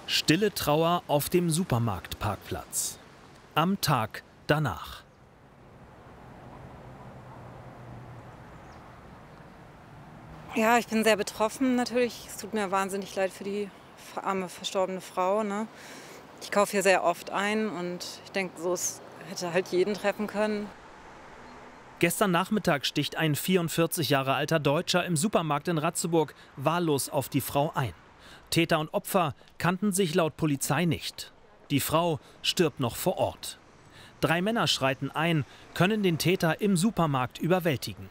Stille Trauer auf dem Supermarktparkplatz. Am Tag danach. Ja, ich bin sehr betroffen natürlich. Es tut mir wahnsinnig leid für die arme, verstorbene Frau. Ne? Ich kaufe hier sehr oft ein und ich denke, so es hätte halt jeden treffen können. Gestern Nachmittag sticht ein 44 Jahre alter Deutscher im Supermarkt in Ratzeburg wahllos auf die Frau ein. Täter und Opfer kannten sich laut Polizei nicht. Die Frau stirbt noch vor Ort. 3 Männer schreiten ein, können den Täter im Supermarkt überwältigen.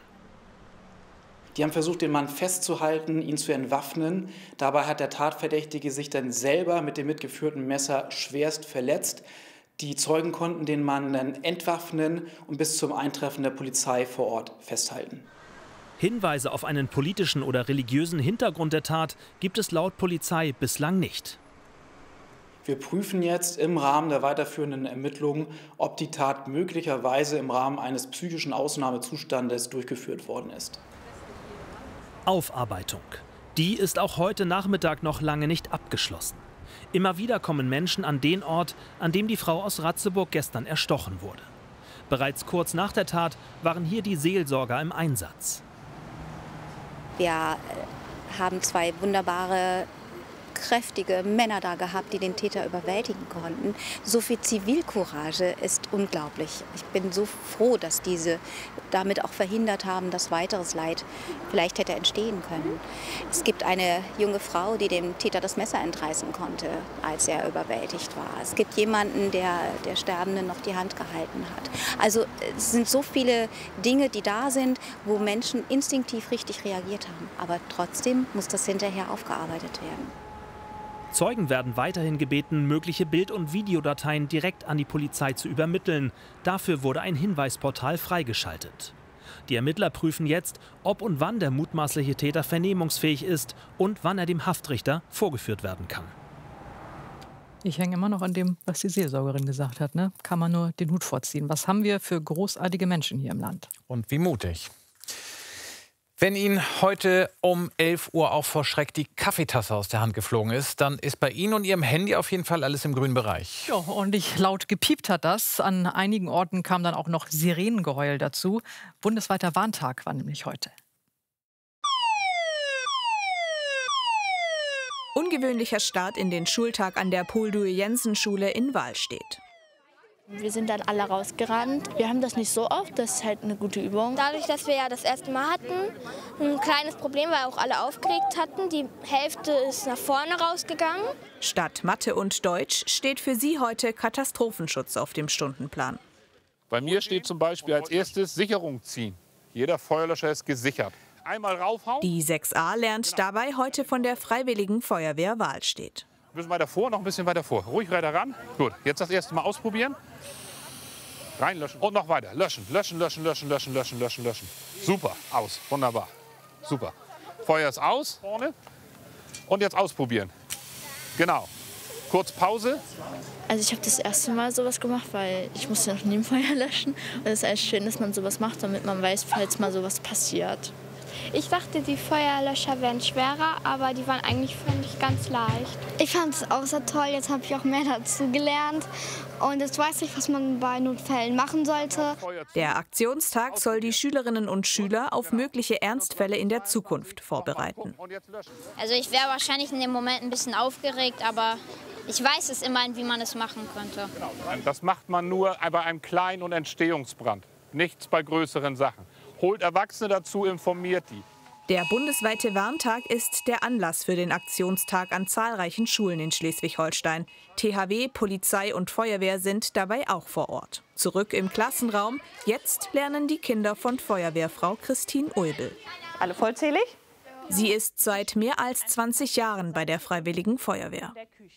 Die haben versucht, den Mann festzuhalten, ihn zu entwaffnen. Dabei hat der Tatverdächtige sich dann selber mit dem mitgeführten Messer schwerst verletzt. Die Zeugen konnten den Mann dann entwaffnen und bis zum Eintreffen der Polizei vor Ort festhalten. Hinweise auf einen politischen oder religiösen Hintergrund der Tat gibt es laut Polizei bislang nicht. Wir prüfen jetzt im Rahmen der weiterführenden Ermittlungen, ob die Tat möglicherweise im Rahmen eines psychischen Ausnahmezustandes durchgeführt worden ist. Aufarbeitung. Die ist auch heute Nachmittag noch lange nicht abgeschlossen. Immer wieder kommen Menschen an den Ort, an dem die Frau aus Ratzeburg gestern erstochen wurde. Bereits kurz nach der Tat waren hier die Seelsorger im Einsatz. Wir haben 2 wunderbare, kräftige Männer da gehabt, die den Täter überwältigen konnten. So viel Zivilcourage ist unglaublich. Ich bin so froh, dass diese damit auch verhindert haben, dass weiteres Leid vielleicht hätte entstehen können. Es gibt eine junge Frau, die dem Täter das Messer entreißen konnte, als er überwältigt war. Es gibt jemanden, der Sterbenden noch die Hand gehalten hat. Also es sind so viele Dinge, die da sind, wo Menschen instinktiv richtig reagiert haben. Aber trotzdem muss das hinterher aufgearbeitet werden. Zeugen werden weiterhin gebeten, mögliche Bild- und Videodateien direkt an die Polizei zu übermitteln. Dafür wurde ein Hinweisportal freigeschaltet. Die Ermittler prüfen jetzt, ob und wann der mutmaßliche Täter vernehmungsfähig ist und wann er dem Haftrichter vorgeführt werden kann. Ich hänge immer noch an dem, was die Seelsorgerin gesagt hat. Ne? Kann man nur den Hut vorziehen. Was haben wir für großartige Menschen hier im Land? Und wie mutig. Wenn Ihnen heute um 11 Uhr auch vor Schreck die Kaffeetasse aus der Hand geflogen ist, dann ist bei Ihnen und Ihrem Handy auf jeden Fall alles im grünen Bereich. Ja, ordentlich laut gepiept hat das. An einigen Orten kam dann auch noch Sirenengeheul dazu. Bundesweiter Warntag war nämlich heute. Ungewöhnlicher Start in den Schultag an der Poldue-Jensen-Schule in Wahlstedt. Wir sind dann alle rausgerannt. Wir haben das nicht so oft, das ist halt eine gute Übung. Dadurch, dass wir ja das erste Mal hatten, ein kleines Problem, weil auch alle aufgeregt hatten. Die Hälfte ist nach vorne rausgegangen. Statt Mathe und Deutsch steht für sie heute Katastrophenschutz auf dem Stundenplan. Bei mir steht zum Beispiel als erstes Sicherung ziehen. Jeder Feuerlöscher ist gesichert. Einmal raufhauen. Die 6a lernt dabei heute von der Freiwilligen Feuerwehr Wahlstedt. Ein bisschen weiter vor, noch ein bisschen weiter vor. Ruhig weiter ran. Gut, jetzt das erste Mal ausprobieren. Reinlöschen und noch weiter. Löschen, löschen, löschen, löschen, löschen, löschen, löschen, löschen. Super, aus. Wunderbar. Super. Feuer ist aus, vorne. Und jetzt ausprobieren. Genau. Kurz Pause. Also ich habe das erste Mal sowas gemacht, weil ich musste noch nie ein Feuer löschen. Und es ist eigentlich schön, dass man sowas macht, damit man weiß, falls mal sowas passiert. Ich dachte, die Feuerlöscher wären schwerer, aber die waren eigentlich, fand ich, ganz leicht. Ich fand es auch sehr toll, jetzt habe ich auch mehr dazu gelernt. Und jetzt weiß ich, was man bei Notfällen machen sollte. Der Aktionstag soll die Schülerinnen und Schüler auf mögliche Ernstfälle in der Zukunft vorbereiten. Also ich wäre wahrscheinlich in dem Moment ein bisschen aufgeregt, aber ich weiß es immerhin, wie man es machen könnte. Das macht man nur bei einem kleinen und Entstehungsbrand. Nichts bei größeren Sachen. Holt Erwachsene dazu, informiert die. Der bundesweite Warntag ist der Anlass für den Aktionstag an zahlreichen Schulen in Schleswig-Holstein. THW, Polizei und Feuerwehr sind dabei auch vor Ort. Zurück im Klassenraum. Jetzt lernen die Kinder von Feuerwehrfrau Christine Ulbel. Alle vollzählig? Sie ist seit mehr als 20 Jahren bei der Freiwilligen Feuerwehr.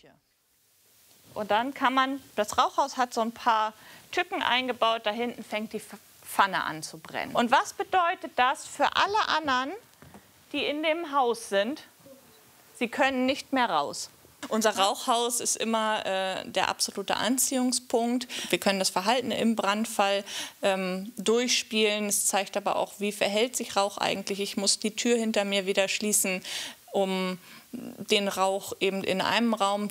Und dann kann man, das Rauchhaus hat so ein paar Tücken eingebaut, da hinten fängt die Pfanne an zu brennen. Und was bedeutet das für alle anderen, die in dem Haus sind? Sie können nicht mehr raus. Unser Rauchhaus ist immer der absolute Anziehungspunkt. Wir können das Verhalten im Brandfall durchspielen. Es zeigt aber auch, wie verhält sich Rauch eigentlich. Ich muss die Tür hinter mir wieder schließen, um den Rauch eben in einem Raum